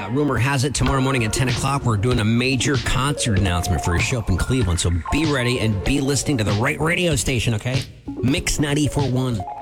rumor has it tomorrow morning at 10 o'clock, we're doing a major concert announcement for a show up in Cleveland. So be ready and be listening to the right radio station, okay? Mix 94.1.